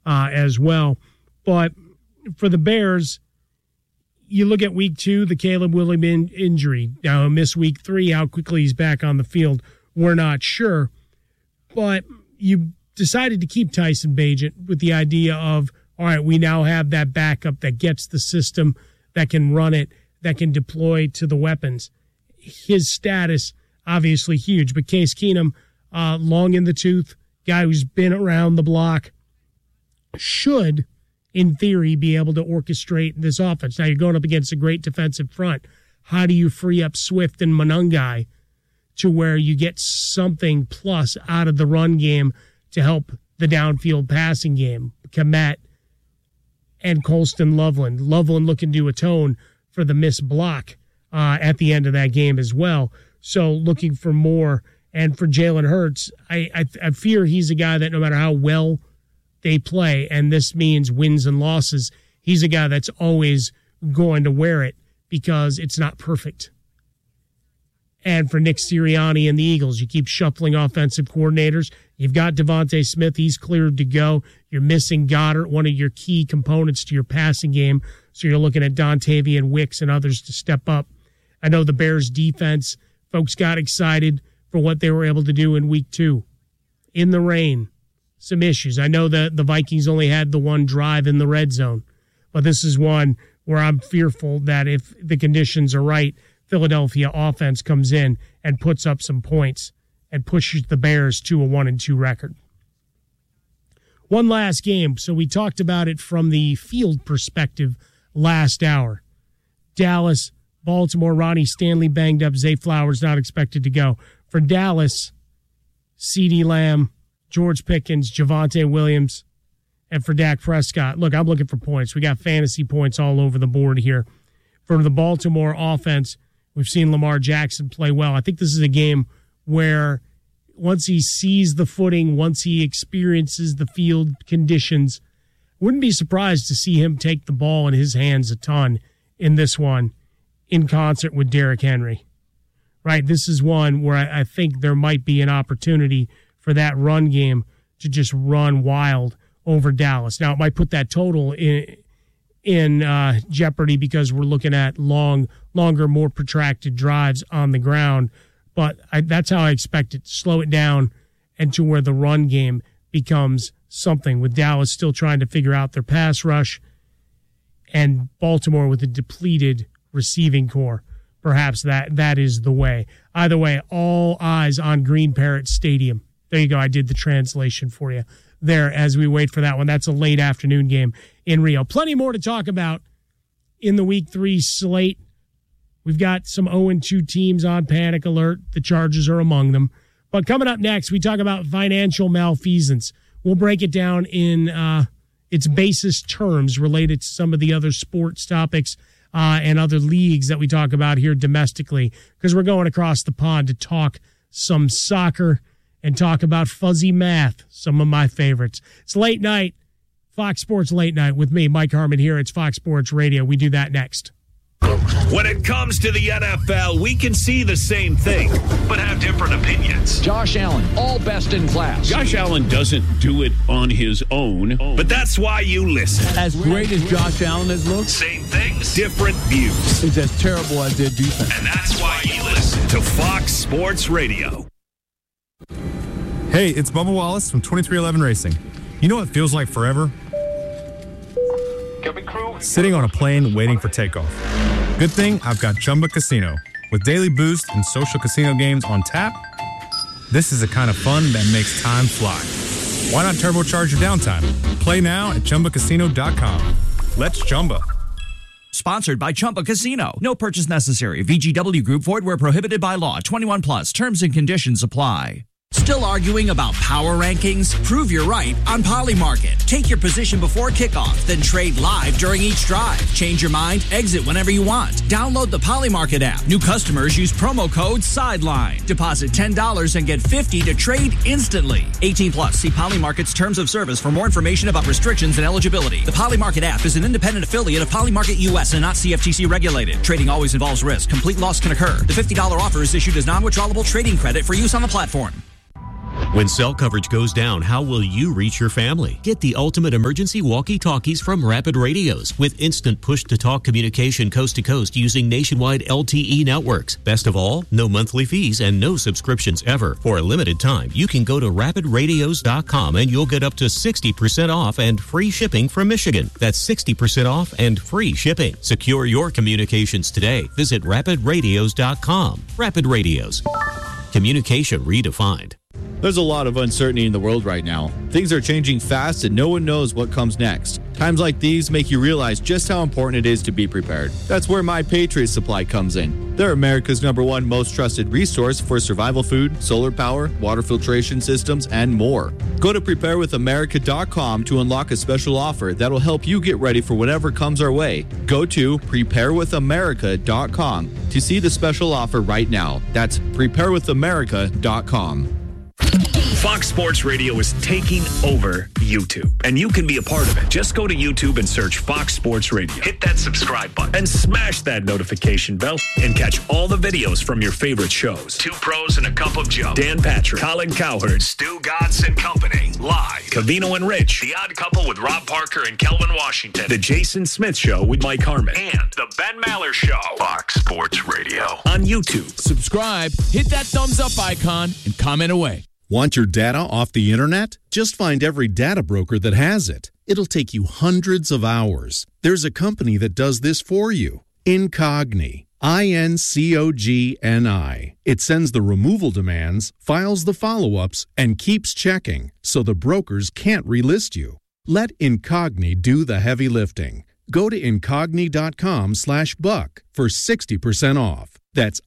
as well. But for the Bears, you look at week 2, the Caleb Williams injury. Now, he'll miss week 3. How quickly he's back on the field, we're not sure. But you decided to keep Tyson Bagent with the idea of, all right, we now have that backup that gets the system, that can run it, that can deploy to the weapons. His status, obviously huge, but Case Keenum, long in the tooth, guy who's been around the block, should, in theory, be able to orchestrate this offense. Now, you're going up against a great defensive front. How do you free up Swift and Monangai to where you get something plus out of the run game to help the downfield passing game? Kmet and Colston Loveland. Loveland looking to atone for the missed block at the end of that game as well. So looking for more. And for Jalen Hurts, I fear he's a guy that no matter how well they play, and this means wins and losses, he's a guy that's always going to wear it because it's not perfect. And for Nick Sirianni and the Eagles, you keep shuffling offensive coordinators. You've got Devontae Smith. He's cleared to go. You're missing Goddard, one of your key components to your passing game. So you're looking at Dontavian Wicks and others to step up. I know the Bears defense, folks got excited for what they were able to do in week 2. In the rain, some issues. I know that the Vikings only had the one drive in the red zone, but this is one where I'm fearful that if the conditions are right, Philadelphia offense comes in and puts up some points and pushes the Bears to a 1-2 record. One last game. So we talked about it from the field perspective last hour. Dallas, Baltimore, Ronnie Stanley banged up. Zay Flowers not expected to go. For Dallas, CeeDee Lamb, George Pickens, Javonte Williams, and for Dak Prescott. Look, I'm looking for points. We got fantasy points all over the board here. For the Baltimore offense, we've seen Lamar Jackson play well. I think this is a game where once he sees the footing, once he experiences the field conditions, wouldn't be surprised to see him take the ball in his hands a ton in this one in concert with Derrick Henry. Right, this is one where I think there might be an opportunity for that run game to just run wild over Dallas. Now, it might put that total in jeopardy because we're looking at longer, more protracted drives on the ground. But that's how I expect it. Slow it down and to where the run game becomes something, with Dallas still trying to figure out their pass rush and Baltimore with a depleted receiving core. Perhaps that is the way. Either way, all eyes on Green Parrot Stadium. There you go. I did the translation for you there as we wait for that one. That's a late afternoon game in Rio. Plenty more to talk about in the Week 3 slate. We've got some 0-2 teams on panic alert. The Chargers are among them. But coming up next, we talk about financial malfeasance. We'll break it down in its basest terms related to some of the other sports topics and other leagues that we talk about here domestically, because we're going across the pond to talk some soccer and talk about fuzzy math, some of my favorites. It's late night, Fox Sports Late Night with me, Mike Harmon here. It's Fox Sports Radio. We do that next. When it comes to the NFL, we can see the same thing, but have different opinions. Josh Allen, all best in class. Josh Allen doesn't do it on his own. But that's why you listen. As great as Josh Allen has looked, same things, different views. It's as terrible as their defense. And that's why you listen to Fox Sports Radio. Hey, it's Bubba Wallace from 2311 Racing. You know what feels like forever? Sitting on a plane waiting for takeoff. Good thing I've got Chumba Casino. With daily boost and social casino games on tap, this is the kind of fun that makes time fly. Why not turbocharge your downtime? Play now at ChumbaCasino.com. Let's Chumba. Sponsored by Chumba Casino. No purchase necessary. VGW Group. Void where prohibited by law. 21 plus. Terms and conditions apply. Still arguing about power rankings? Prove you're right on Polymarket. Take your position before kickoff, then trade live during each drive. Change your mind, exit whenever you want. Download the Polymarket app. New customers use promo code SIDELINE. Deposit $10 and get $50 to trade instantly. 18 plus. See Polymarket's terms of service for more information about restrictions and eligibility. The Polymarket app is an independent affiliate of Polymarket US and not CFTC regulated. Trading always involves risk. Complete loss can occur. The $50 offer is issued as non-withdrawable trading credit for use on the platform. When cell coverage goes down, how will you reach your family? Get the ultimate emergency walkie-talkies from Rapid Radios with instant push-to-talk communication coast to coast using nationwide LTE networks. Best of all, no monthly fees and no subscriptions ever. For a limited time, you can go to rapidradios.com and you'll get up to 60% off and free shipping from Michigan. That's 60% off and free shipping. Secure your communications today. Visit rapidradios.com. Rapid Radios. Communication redefined. There's a lot of uncertainty in the world right now. Things are changing fast and no one knows what comes next. Times like these make you realize just how important it is to be prepared. That's where My Patriot Supply comes in. They're America's #1 most trusted resource for survival food, solar power, water filtration systems, and more. Go to preparewithamerica.com to unlock a special offer that'll help you get ready for whatever comes our way. Go to preparewithamerica.com to see the special offer right now. That's preparewithamerica.com. Fox Sports Radio is taking over YouTube, and you can be a part of it. Just go to YouTube and search Fox Sports Radio. Hit that subscribe button and smash that notification bell and catch all the videos from your favorite shows. Two Pros and a Cup of Joe, Dan Patrick, Colin Cowherd, Stu Gatz and Company, live. Covino and Rich, The Odd Couple with Rob Parker and Kelvin Washington, The Jason Smith Show with Mike Harmon, and The Ben Maller Show. Fox Sports Radio on YouTube. Subscribe, hit that thumbs up icon, and comment away. Want your data off the internet? Just find every data broker that has it. It'll take you hundreds of hours. There's a company that does this for you. Incogni. INCOGNI. It sends the removal demands, files the follow-ups, and keeps checking, so the brokers can't relist you. Let Incogni do the heavy lifting. Go to incogni.com/buck for 60% off. That's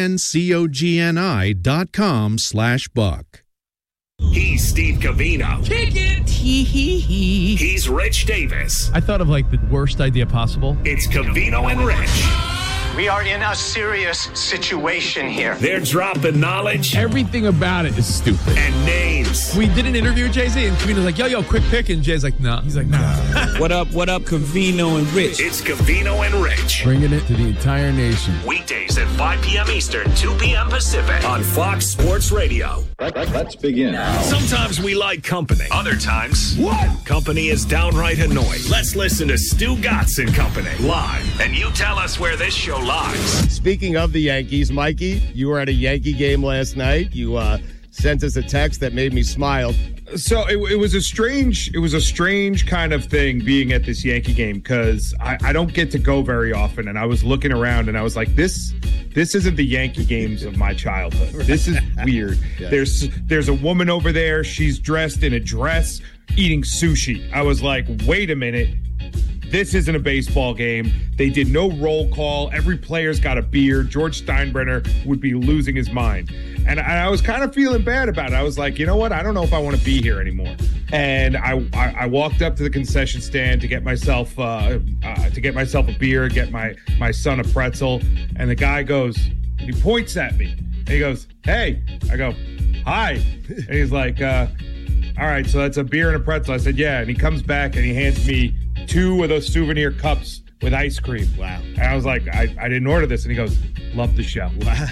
INCOGNI.com/buck. He's Steve Covino. Kick it! He's Rich Davis. I thought of like the worst idea possible. It's Covino and Rich. We are in a serious situation here. They're dropping knowledge. Everything about it is stupid. And names. We did an interview with Jay-Z, and Covino's like, yo, quick pick. And Jay's like, nah. He's like, nah. What up, Covino and Rich? It's Covino and Rich. Bringing it to the entire nation. Weekdays at 5 p.m. Eastern, 2 p.m. Pacific on Fox Sports Radio. Let's begin. Sometimes we like company. Other times, company is downright annoying. Let's listen to Stu Gatz and Company live. And you tell us where this show lies. Speaking of the Yankees, Mikey, you were at a Yankee game last night. You sent us a text that made me smile. So it was a strange kind of thing being at this Yankee game because I don't get to go very often, and I was looking around and I was like, this isn't the Yankee games of my childhood. This is weird. Yes. There's a woman over there. She's dressed in a dress eating sushi. I was like, wait a minute. This isn't a baseball game. They did no roll call. Every player's got a beer. George Steinbrenner would be losing his mind. And I was kind of feeling bad about it. I was like, you know what? I don't know if I want to be here anymore. And I walked up to the concession stand to get myself a beer, get my son a pretzel. And the guy goes, and he points at me. And he goes, hey. I go, hi. And he's like, all right, so that's a beer and a pretzel. I said, yeah. And he comes back and he hands me 2 of those souvenir cups with ice cream. Wow. And I was like, I didn't order this. And he goes, love the show. Wow.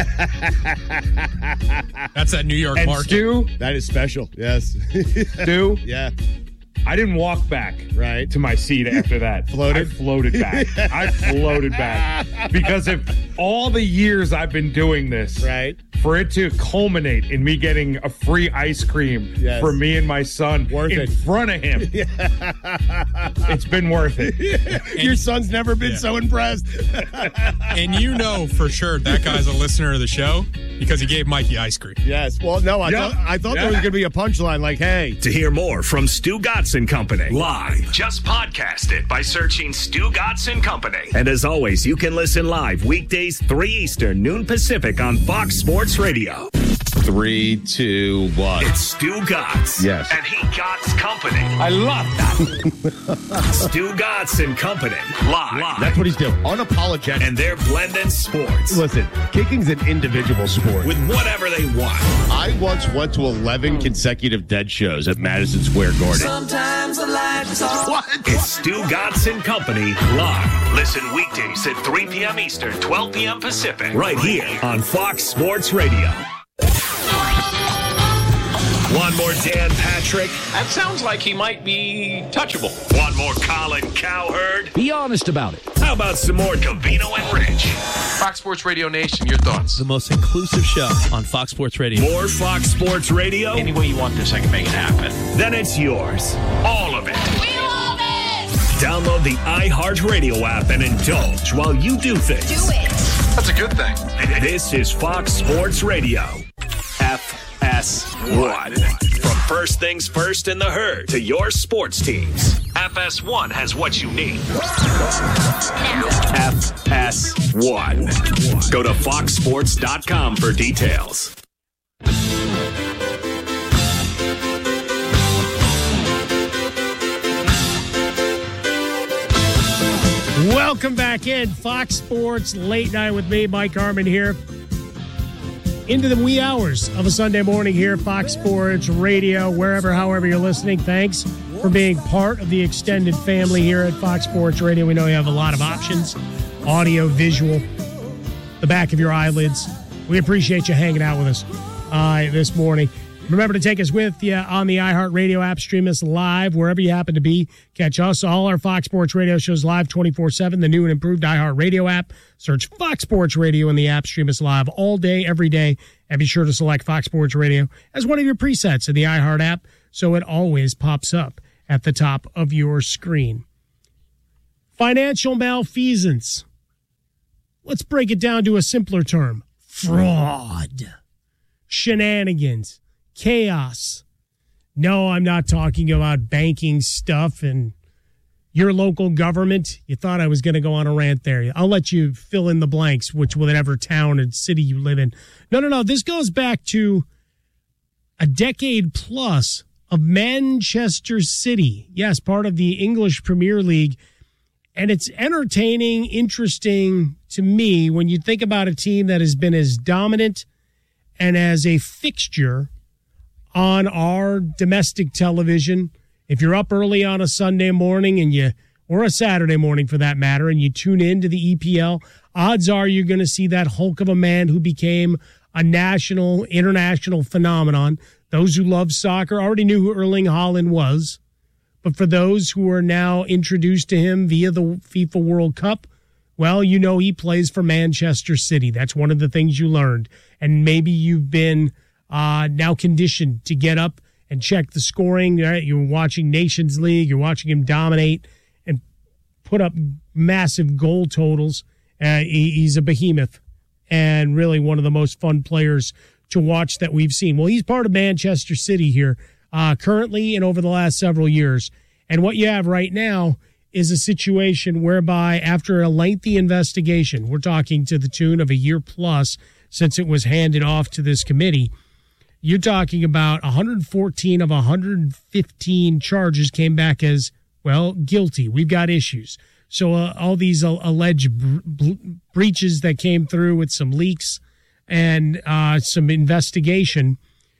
That's that New York market. Stu, that is special. Yes. Stu? Yeah. I didn't walk back to my seat after that. I floated back. I floated back. Because of all the years I've been doing this, for it to culminate in me getting a free ice cream for me and my son in front of him, it's been worth it. Your son's never been so impressed. And you know for sure that guy's a listener of the show because he gave Mikey ice cream. Yes. Well, no, I thought there was going to be a punchline like, hey. To hear more from Stu Gatz and Company live, just podcast it by searching Stu Gatz and Company. And as always, you can listen live weekdays 3 Eastern, noon Pacific on Fox Sports Radio. 3, 2, 1. It's Stu Gatz. Yes. And he Gatz Company. I love that. Stu Gatz and Company live. That's what he's doing. Unapologetic. And they're blending sports. Listen, kicking's an individual sport. With whatever they want. I once went to 11 consecutive Dead shows at Madison Square Garden. Sometimes the lights are... What? It's Stu Gatz and Company live. Listen weekdays at 3 p.m. Eastern, 12 p.m. Pacific. Right here on Fox Sports Radio. Want more Dan Patrick? That sounds like he might be touchable. Want more Colin Cowherd? Be honest about it. How about some more Covino and Rich? Fox Sports Radio Nation, your thoughts? The most inclusive show on Fox Sports Radio. More Fox Sports Radio? Any way you want this, I can make it happen. Then it's yours. All of it. We love it! Download the iHeartRadio app and indulge while you do things. Do it. That's a good thing. This is Fox Sports Radio. FS1. From first things first in the herd to your sports teams, FS1 has what you need. FS1. Go to foxsports.com for details. Welcome back in. Fox Sports Late Night with me, Mike Harmon here. Into the wee hours of a Sunday morning here, Fox Sports Radio, wherever, however you're listening. Thanks for being part of the extended family here at Fox Sports Radio. We know you have a lot of options, audio, visual, the back of your eyelids. We appreciate you hanging out with us this morning. Remember to take us with you on the iHeartRadio app. Stream us live wherever you happen to be. Catch us, all our Fox Sports Radio shows live 24/7. The new and improved iHeartRadio app. Search Fox Sports Radio in the app. Stream us live all day, every day. And be sure to select Fox Sports Radio as one of your presets in the iHeart app so it always pops up at the top of your screen. Financial malfeasance. Let's break it down to a simpler term. Fraud. Shenanigans. Chaos. No, I'm not talking about banking stuff and your local government. You thought I was going to go on a rant there. I'll let you fill in the blanks, whatever town and city you live in. No. This goes back to a decade plus of Manchester City. Yes, part of the English Premier League. And it's entertaining, interesting to me when you think about a team that has been as dominant and as a fixture on our domestic television. If you're up early on a Sunday morning or a Saturday morning for that matter, and you tune in to the EPL, odds are you're going to see that hulk of a man who became a national, international phenomenon. Those who love soccer already knew who Erling Haaland was. But for those who are now introduced to him via the FIFA World Cup, well, you know he plays for Manchester City. That's one of the things you learned. And maybe you've been now conditioned to get up and check the scoring. Right? You're watching Nations League. You're watching him dominate and put up massive goal totals. He's a behemoth and really one of the most fun players to watch that we've seen. Well, he's part of Manchester City here currently and over the last several years. And what you have right now is a situation whereby after a lengthy investigation, we're talking to the tune of a year plus since it was handed off to this committee, you're talking about 114 of 115 charges came back as, well, guilty. We've got issues. So all these alleged breaches that came through with some leaks and some investigation.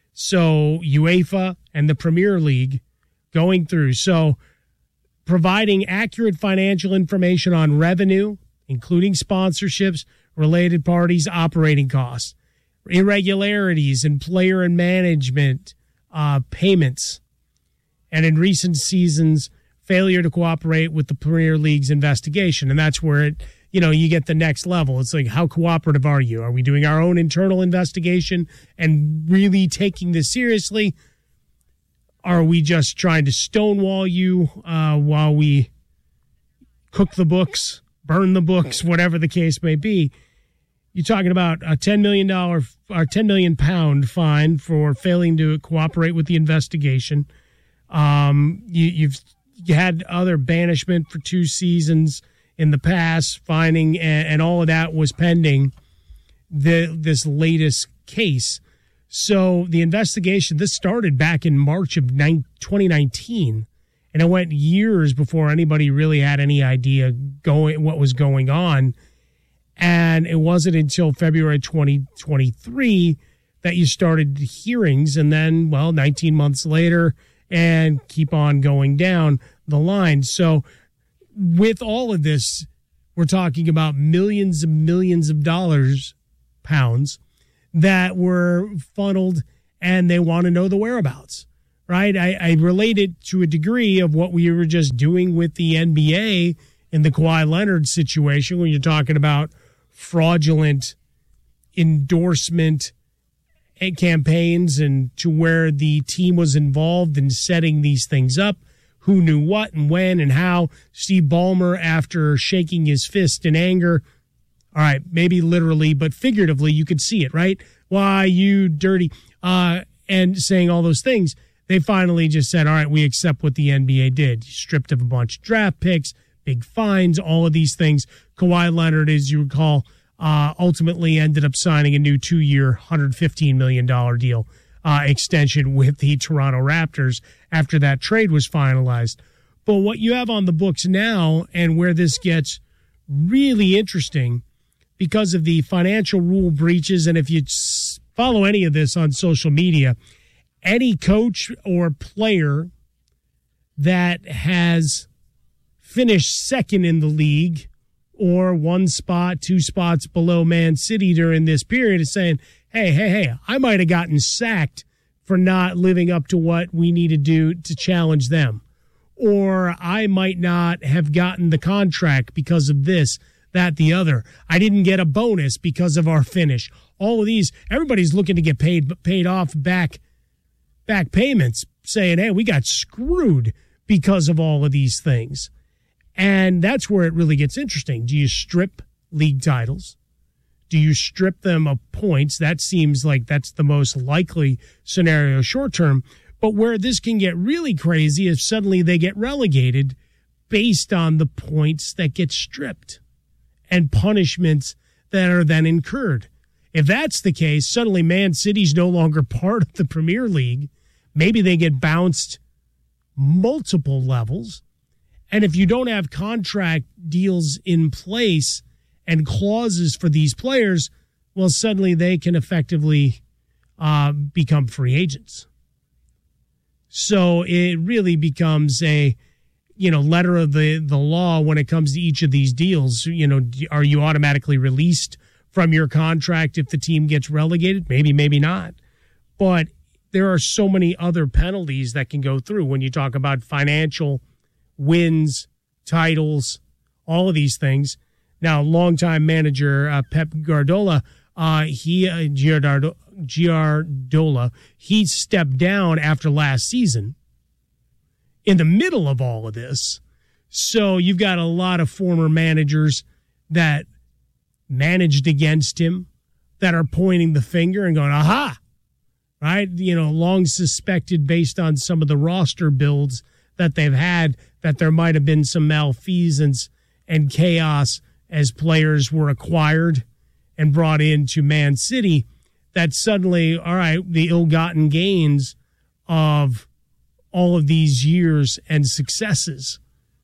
So UEFA and the Premier League going through. So providing accurate financial information on revenue, including sponsorships, related parties, operating costs, irregularities in player and management payments, and in recent seasons, failure to cooperate with the Premier League's investigation. And that's where you get the next level. It's like, how cooperative are you? Are we doing our own internal investigation and really taking this seriously? Are we just trying to stonewall you while we cook the books, burn the books, whatever the case may be? You're talking about a $10 million or £10 million fine for failing to cooperate with the investigation. You've had other banishment for 2 seasons in the past, fining, and all of that was pending this latest case. So the investigation, this started back in March of 2019, and it went years before anybody really had any idea what was going on. And it wasn't until February 2023 that you started hearings, and then, 19 months later, and keep on going down the line. So with all of this, we're talking about millions and millions of dollars, pounds, that were funneled and they want to know the whereabouts, right? I relate it to a degree of what we were just doing with the NBA in the Kawhi Leonard situation when you're talking about fraudulent endorsement and campaigns, and to where the team was involved in setting these things up, who knew what and when and how. Steve Ballmer, after shaking his fist in anger, all right, maybe literally, but figuratively, you could see it, right? Why, you dirty, and saying all those things, they finally just said, all right, we accept what the NBA did. Stripped of a bunch of draft picks, big fines, all of these things. Kawhi Leonard, as you recall, ultimately ended up signing a new 2-year, $115 million deal extension with the Toronto Raptors after that trade was finalized. But what you have on the books now, and where this gets really interesting because of the financial rule breaches, and if you follow any of this on social media, any coach or player that has finished second in the league or 1 spot, 2 spots below Man City during this period is saying, hey, I might have gotten sacked for not living up to what we need to do to challenge them. Or I might not have gotten the contract because of this, that, the other. I didn't get a bonus because of our finish. All of these, everybody's looking to get paid off back payments, saying, hey, we got screwed because of all of these things. And that's where it really gets interesting. Do you strip league titles? Do you strip them of points? That seems like that's the most likely scenario short term. But where this can get really crazy is suddenly they get relegated based on the points that get stripped and punishments that are then incurred. If that's the case, suddenly Man City's no longer part of the Premier League. Maybe they get bounced multiple levels. And if you don't have contract deals in place and clauses for these players, well, suddenly they can effectively become free agents. So it really becomes a, letter of the law when it comes to each of these deals. Are you automatically released from your contract if the team gets relegated? Maybe, maybe not. But there are so many other penalties that can go through when you talk about financial wins, titles, all of these things. Now, longtime manager Pep Guardiola, he stepped down after last season in the middle of all of this. So you've got a lot of former managers that managed against him that are pointing the finger and going, aha, right? Long suspected based on some of the roster builds that they've had that there might have been some malfeasance and chaos as players were acquired and brought into Man City, that suddenly, all right, the ill-gotten gains of all of these years and successes.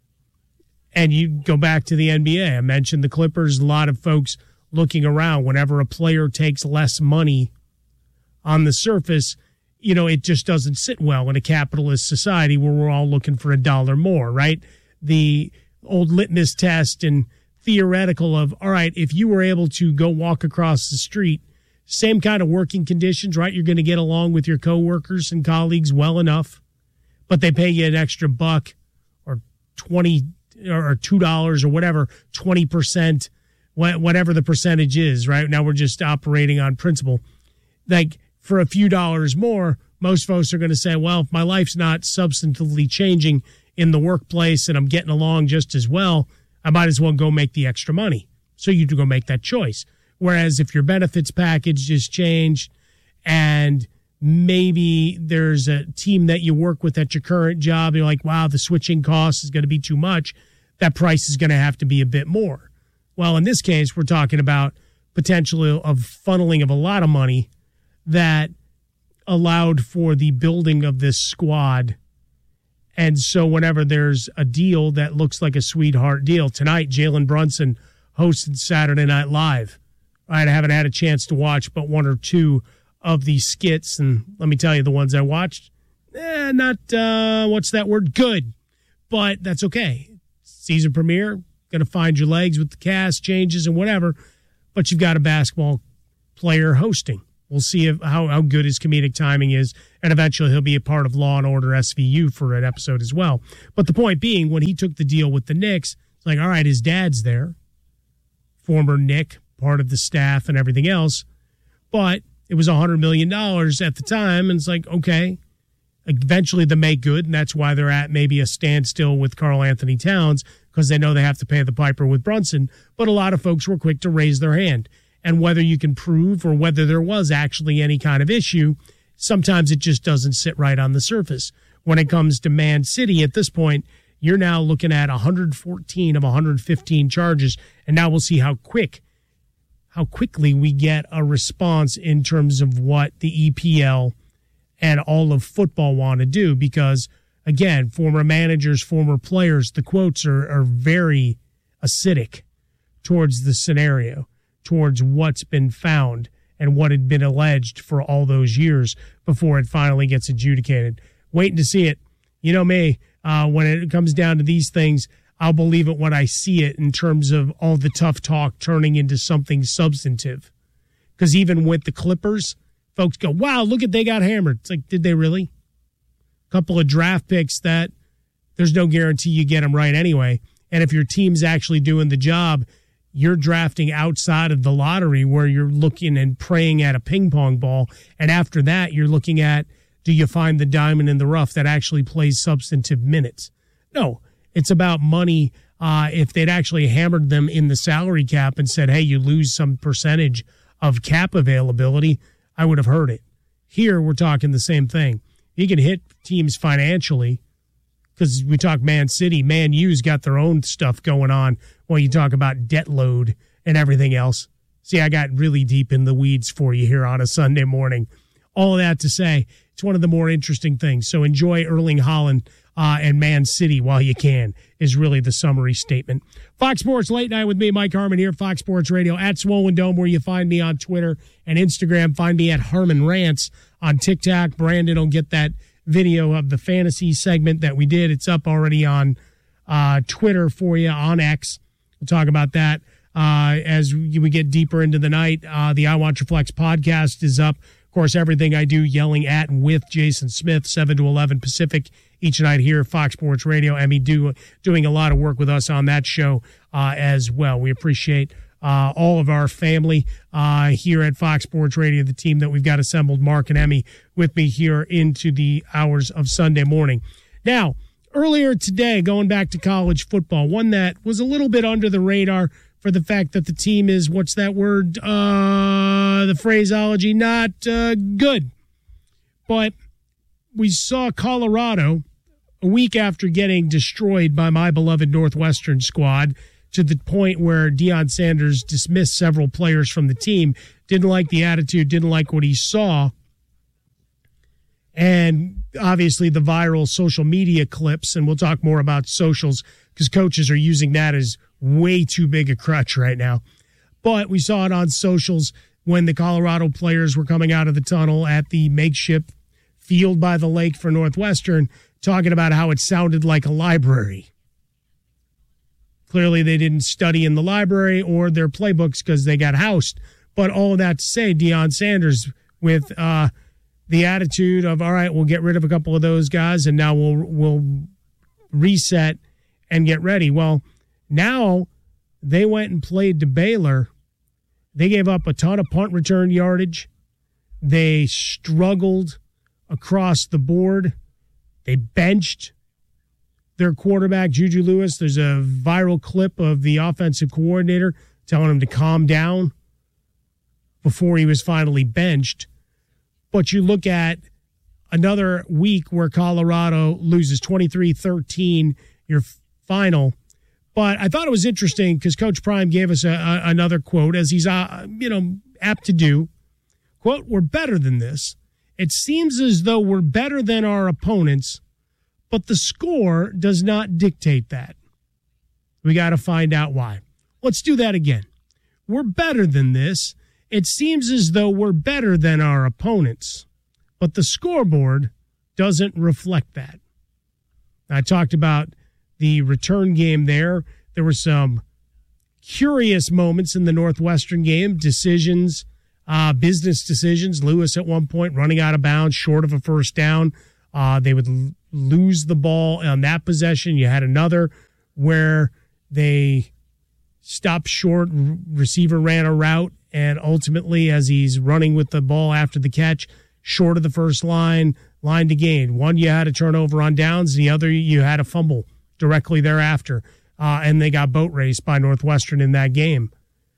And you go back to the NBA. I mentioned the Clippers, a lot of folks looking around. Whenever a player takes less money on the surface, it just doesn't sit well in a capitalist society where we're all looking for $1 more, right? The old litmus test and theoretical of, all right, if you were able to go walk across the street, same kind of working conditions, right? You're going to get along with your coworkers and colleagues well enough, but they pay you an extra $1 or $20 or $2 or whatever, 20%, whatever the percentage is, right? Now we're just operating on principle. Like for a few dollars more, most folks are going to say, well, if my life's not substantively changing in the workplace and I'm getting along just as well, I might as well go make the extra money. So you do go make that choice. Whereas if your benefits package just changed and maybe there's a team that you work with at your current job, you're like, wow, the switching cost is going to be too much. That price is going to have to be a bit more. Well, in this case, we're talking about potentially of funneling of a lot of money that allowed for the building of this squad. And so whenever there's a deal that looks like a sweetheart deal, tonight Jalen Brunson hosted Saturday Night Live. I haven't had a chance to watch but 1 or 2 of the skits, and let me tell you, the ones I watched, not, what's that word? Good. But that's okay. Season premiere, going to find your legs with the cast changes and whatever, but you've got a basketball player hosting. We'll see how good his comedic timing is, and eventually he'll be a part of Law & Order SVU for an episode as well. But the point being, when he took the deal with the Knicks, it's like, all right, his dad's there, former Knick, part of the staff and everything else, but it was $100 million at the time, and it's like, okay, eventually they make good, and that's why they're at maybe a standstill with Karl Anthony Towns, because they know they have to pay the piper with Brunson, but a lot of folks were quick to raise their hand. And whether you can prove or whether there was actually any kind of issue, sometimes it just doesn't sit right on the surface. When it comes to Man City, at this point, you're now looking at 114 of 115 charges, and now we'll see how quickly we get a response in terms of what the EPL and all of football want to do, because, again, former managers, former players, the quotes are very acidic towards the scenario, towards what's been found and what had been alleged for all those years before it finally gets adjudicated. Waiting to see it. You know me, when it comes down to these things, I'll believe it when I see it in terms of all the tough talk turning into something substantive. Because even with the Clippers, folks go, wow, look at they got hammered. It's like, did they really? A couple of draft picks that there's no guarantee you get them right anyway. And if your team's actually doing the job, you're drafting outside of the lottery where you're looking and praying at a ping pong ball. And after that, you're looking at, do you find the diamond in the rough that actually plays substantive minutes? No, it's about money. If they'd actually hammered them in the salary cap and said, hey, you lose some percentage of cap availability, I would have heard it. Here, we're talking the same thing. You can hit teams financially, because we talk Man City. Man U's got their own stuff going on when you talk about debt load and everything else. See, I got really deep in the weeds for you here on a Sunday morning. All of that to say, it's one of the more interesting things. So enjoy Erling Haaland and Man City while you can, is really the summary statement. Fox Sports Late Night with me, Mike Harmon here, Fox Sports Radio, at Swollen Dome, where you find me on Twitter and Instagram. Find me at Harmon Rants on TikTok. Brandon will get that video of the fantasy segment that we did. It's up already on Twitter for you, on X. We'll talk about that as we get deeper into the night. The I Want Your Flex podcast is up. Of course, everything I do yelling at and with Jason Smith, 7 to 11 Pacific, each night here at Fox Sports Radio. Emmy doing a lot of work with us on that show as well. We appreciate all of our family here at Fox Sports Radio, the team that we've got assembled, Mark and Emmy, with me here into the hours of Sunday morning. Now, earlier today, going back to college football, one that was a little bit under the radar for the fact that the team is, what's that word, the phraseology, not good. But we saw Colorado a week after getting destroyed by my beloved Northwestern squad, to the point where Deion Sanders dismissed several players from the team, didn't like the attitude, didn't like what he saw. And obviously the viral social media clips, and we'll talk more about socials because coaches are using that as way too big a crutch right now. But we saw it on socials when the Colorado players were coming out of the tunnel at the makeshift field by the lake for Northwestern, talking about how it sounded like a library. Clearly, they didn't study in the library or their playbooks because they got housed. But all of that to say, Deion Sanders with the attitude of, all right, we'll get rid of a couple of those guys and now we'll reset and get ready. Well, now they went and played to Baylor. They gave up a ton of punt return yardage. They struggled across the board. They benched their quarterback, Juju Lewis. There's a viral clip of the offensive coordinator telling him to calm down before he was finally benched. But you look at another week where Colorado loses 23-13, your final. But I thought it was interesting because Coach Prime gave us another quote, as he's apt to do. Quote, "We're better than this. It seems as though we're better than our opponents, but the score does not dictate that. We got to find out why." Let's do that again. We're better than this. It seems as though we're better than our opponents, but the scoreboard doesn't reflect that. I talked about the return game there. There were some curious moments in the Northwestern game, decisions business decisions. Lewis at one point running out of bounds, short of a first down. They would lose the ball on that possession. You had another where they stopped short, receiver ran a route, and ultimately, as he's running with the ball after the catch, short of the first line to gain. One, you had a turnover on downs. The other, you had a fumble directly thereafter. And they got boat raced by Northwestern in that game.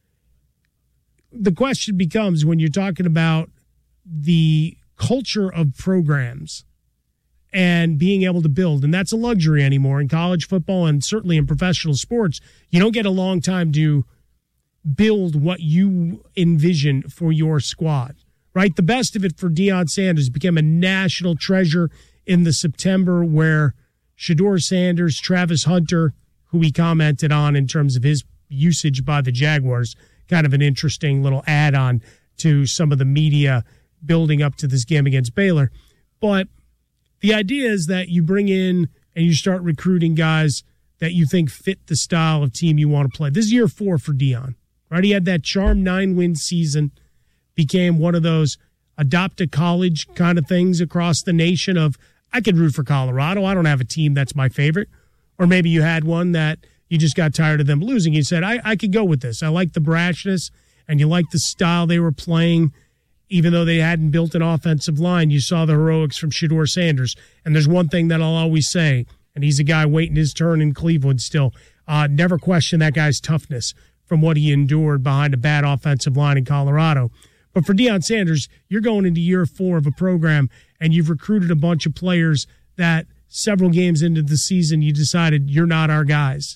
The question becomes, when you're talking about the culture of programs and being able to build, and that's a luxury anymore in college football and certainly in professional sports, you don't get a long time to build what you envision for your squad, right? The best of it for Deion Sanders became a national treasure in the September where Shedeur Sanders, Travis Hunter, who he commented on in terms of his usage by the Jaguars, kind of an interesting little add-on to some of the media building up to this game against Baylor. But the idea is that you bring in and you start recruiting guys that you think fit the style of team you want to play. This is year 4 for Deion, right? He had that charmed 9-win season, became one of those adopt a college kind of things across the nation of, I could root for Colorado. I don't have a team that's my favorite. Or maybe you had one that you just got tired of them losing. You said, I could go with this. I like the brashness, and you like the style they were playing. Even though they hadn't built an offensive line, you saw the heroics from Shedeur Sanders. And there's one thing that I'll always say, and he's a guy waiting his turn in Cleveland still. Never question that guy's toughness from what he endured behind a bad offensive line in Colorado. But for Deion Sanders, you're going into year 4 of a program, and you've recruited a bunch of players that several games into the season you decided you're not our guys.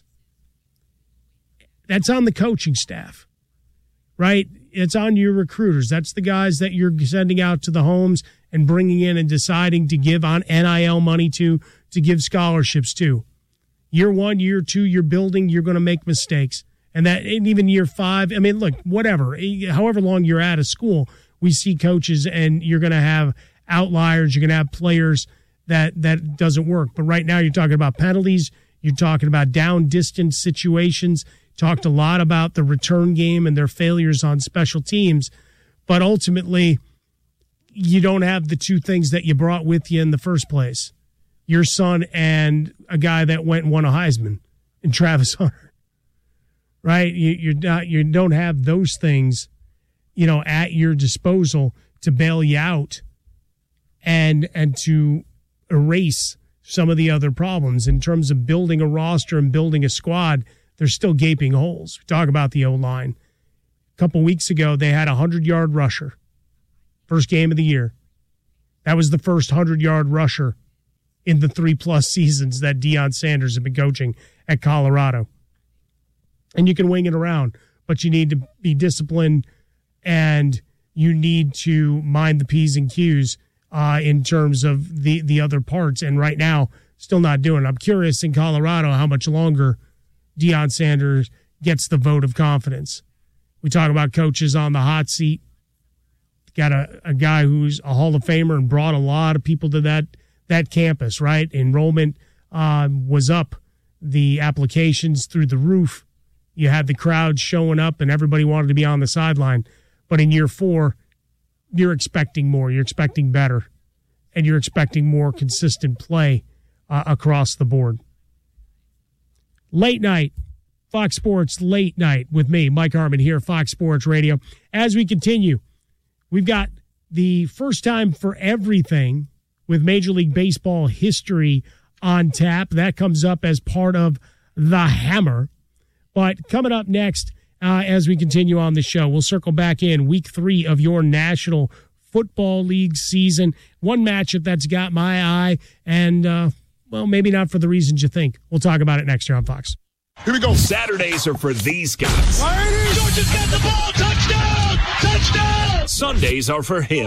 That's on the coaching staff, right? It's on your recruiters. That's the guys that you're sending out to the homes and bringing in and deciding to give on NIL money to give scholarships to. Year 1, year 2, you're building, you're going to make mistakes. And even year 5, I mean, look, whatever, however long you're at a school, we see coaches and you're going to have outliers, you're going to have players that doesn't work. But right now you're talking about penalties, you're talking about down distance situations, talked a lot about the return game and their failures on special teams. But ultimately, you don't have the two things that you brought with you in the first place. Your son and a guy that went and won a Heisman in Travis Hunter. Right? You don't have those things, at your disposal to bail you out and to erase some of the other problems. In terms of building a roster and building a squad, there's still gaping holes. We talk about the O-line. A couple weeks ago, they had a 100-yard rusher. First game of the year. That was the first 100-yard rusher in the 3+ seasons that Deion Sanders had been coaching at Colorado. And you can wing it around, but you need to be disciplined and you need to mind the P's and Q's in terms of the other parts. And right now, still not doing it. I'm curious in Colorado how much longer Deion Sanders gets the vote of confidence. We talk about coaches on the hot seat. Got a guy who's a Hall of Famer and brought a lot of people to that campus, right? Enrollment was up. The applications through the roof. You had the crowd showing up and everybody wanted to be on the sideline. But in year 4, you're expecting more. You're expecting better. And you're expecting more consistent play across the board. Late night, Fox Sports Late Night with me, Mike Harmon here, Fox Sports Radio. As we continue, we've got the first time for everything with Major League Baseball history on tap. That comes up as part of The Hammer. But coming up next, as we continue on the show, we'll circle back in week 3 of your National Football League season. One matchup that's got my eye, and, maybe not for the reasons you think. We'll talk about it next year on Fox. Here we go. Saturdays are for these guys. Georgia's got the ball. Touchdown! Touchdown! Sundays are for him.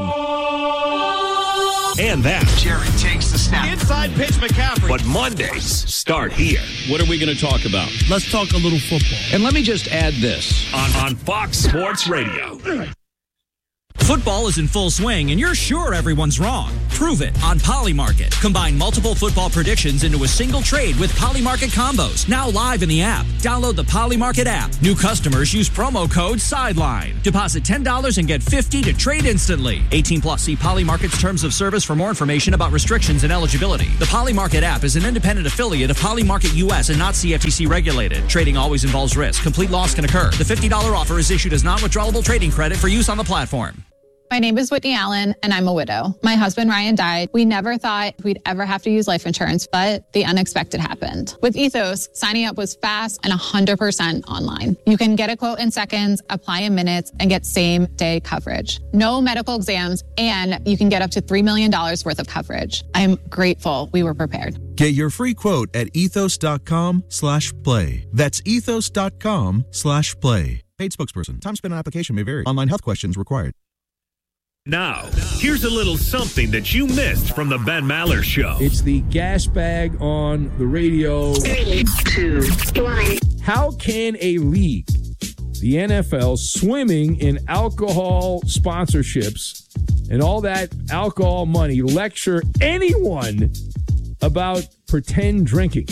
And that. Jerry takes the snap. Inside pitch, McCaffrey. But Mondays start here. What are we going to talk about? Let's talk a little football. And let me just add this. On Fox Sports Radio. Football is in full swing, and you're sure everyone's wrong. Prove it on Polymarket. Combine multiple football predictions into a single trade with Polymarket combos. Now live in the app. Download the Polymarket app. New customers use promo code SIDELINE. Deposit $10 and get $50 to trade instantly. 18 plus. See Polymarket's terms of service for more information about restrictions and eligibility. The Polymarket app is an independent affiliate of Polymarket US and not CFTC regulated. Trading always involves risk. Complete loss can occur. The $50 offer is issued as non-withdrawable trading credit for use on the platform. My name is Whitney Allen, and I'm a widow. My husband, Ryan, died. We never thought we'd ever have to use life insurance, but the unexpected happened. With Ethos, signing up was fast and 100% online. You can get a quote in seconds, apply in minutes, and get same-day coverage. No medical exams, and you can get up to $3 million worth of coverage. I'm grateful we were prepared. Get your free quote at ethos.com/play. That's ethos.com/play. Paid spokesperson. Time spent on application may vary. Online health questions required. Now, here's a little something that you missed from the Ben Maller Show. It's the gas bag on the radio. 3, 2, 1. How can a league, the NFL, swimming in alcohol sponsorships and all that alcohol money, lecture anyone about pretend drinking?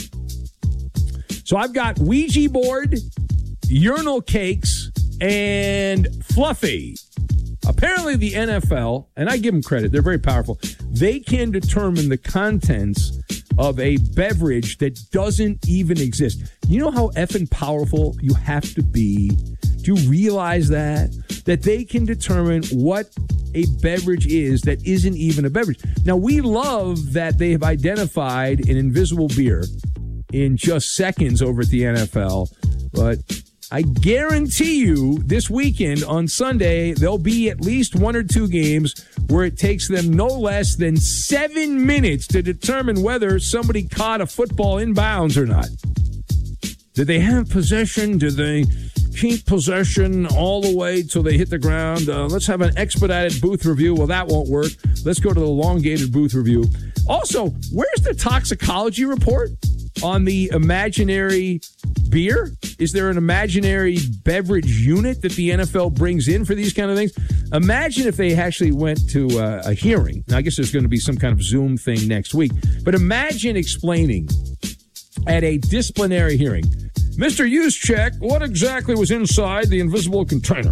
So I've got Ouija board, urinal cakes, and Fluffy. Apparently the NFL, and I give them credit, they're very powerful, they can determine the contents of a beverage that doesn't even exist. You know how effing powerful you have to be? Do you realize that? That they can determine what a beverage is that isn't even a beverage. Now, we love that they have identified an invisible beer in just seconds over at the NFL, but I guarantee you this weekend on Sunday, there'll be at least 1 or 2 games where it takes them no less than 7 minutes to determine whether somebody caught a football in bounds or not. Did they have possession? Did they keep possession all the way till they hit the ground? Let's have an expedited booth review. Well, that won't work. Let's go to the elongated booth review. Also, where's the toxicology report on the imaginary beer? Is there an imaginary beverage unit that the NFL brings in for these kind of things? Imagine if they actually went to a hearing. Now, I guess there's going to be some kind of Zoom thing next week. But imagine explaining at a disciplinary hearing, Mr. Juszczyk, what exactly was inside the invisible container?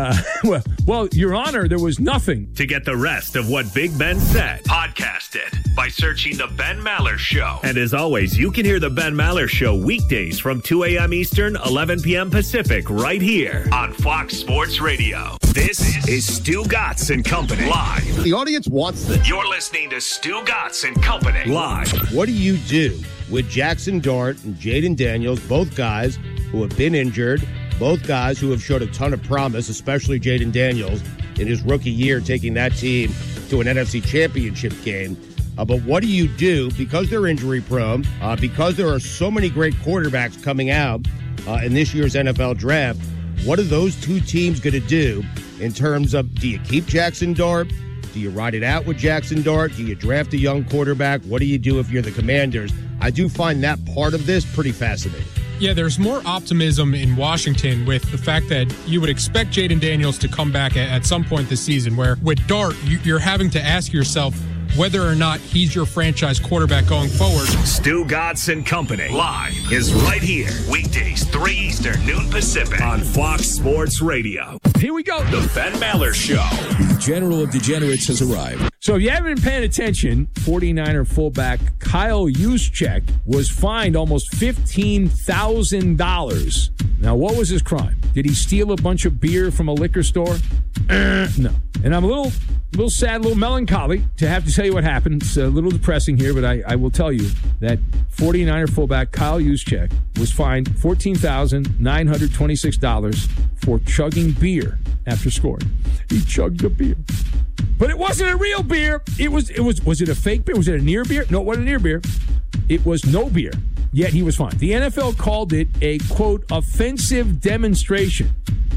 Well, Your Honor, there was nothing. To get the rest of what Big Ben said, podcast it by searching The Ben Maller Show. And as always, you can hear The Ben Maller Show weekdays from 2 a.m. Eastern, 11 p.m. Pacific, right here on Fox Sports Radio. This is Stu Gatz and Company live. The audience wants this. You're listening to Stu Gatz and Company live. What do you do with Jackson Dart and Jaden Daniels, both guys who have been injured, both guys who have showed a ton of promise, especially Jaden Daniels in his rookie year, taking that team to an NFC championship game. But what do you do because they're injury prone, because there are so many great quarterbacks coming out in this year's NFL draft? What are those two teams going to do in terms of, do you keep Jackson Dart? Do you ride it out with Jackson Dart? Do you draft a young quarterback? What do you do if you're the Commanders? I do find that part of this pretty fascinating. Yeah, there's more optimism in Washington with the fact that you would expect Jaden Daniels to come back at some point this season, where with Dart, you're having to ask yourself whether or not he's your franchise quarterback going forward. Stu Gatz and Company live is right here, weekdays 3 Eastern, noon Pacific on Fox Sports Radio. Here we go. The Ben Maller Show. The General of Degenerates has arrived. So if you haven't been paying attention, 49er fullback Kyle Juszczyk was fined almost $15,000. Now, what was his crime? Did he steal a bunch of beer from a liquor store? No. And I'm a little sad, a little melancholy to have to tell you what happened. It's a little depressing here, but I will tell you that 49er fullback Kyle Juszczyk was fined $14,926 for chugging beer after scoring. He chugged a beer. But it wasn't a real beer. Was it a fake beer? Was it a near beer? No, it wasn't a near beer. It was no beer. Yet he was fined. The NFL called it a, quote, offensive demonstration.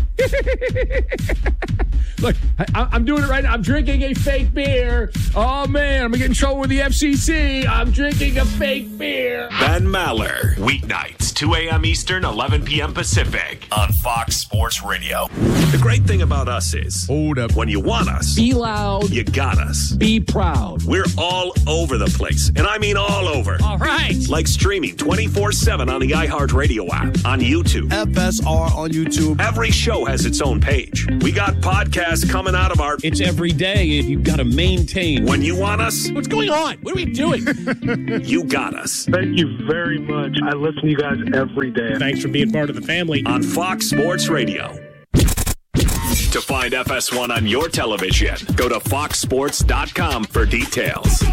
Look, I'm doing it right now. I'm drinking a fake beer. Oh, man, I'm going to get in trouble with the FCC. I'm drinking a fake beer. Ben Maller, weeknights 2 a.m. Eastern, 11 p.m. Pacific on Fox Sports Radio. The great thing about us is, hold up, when you want us, Be loud. you got us. Be proud. We're all over the place, and I mean all over. All right. Like streaming 24/7 on the iHeartRadio app, on YouTube. FSR on YouTube. Every show has its own page. We got podcasts coming out of our... It's every day, and you've got to maintain. When you want us, What's going on? What are we doing? you got us. Thank you very much. I listen to you guys every day. Thanks for being part of the family. On Fox Sports Radio. To find FS1 on your television, go to foxsports.com for details.